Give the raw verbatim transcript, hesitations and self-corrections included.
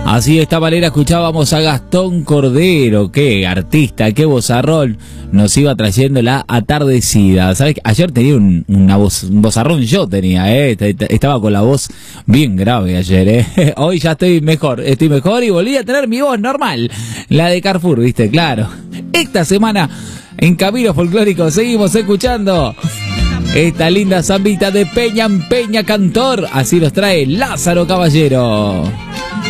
Así de esta manera escuchábamos a Gastón Cordero, qué artista, qué vozarrón nos iba trayendo la atardecida. ¿Sabes? Ayer tenía un, una voz, un vozarrón, yo tenía, ¿eh? Estaba con la voz bien grave ayer, ¿eh? Hoy ya estoy mejor, estoy mejor y volví a tener mi voz normal, la de Carrefour, ¿viste? Claro. Esta semana en Camino Folclórico seguimos escuchando esta linda zambita de Peña en Peña Cantor. Así nos trae Lázaro Caballero.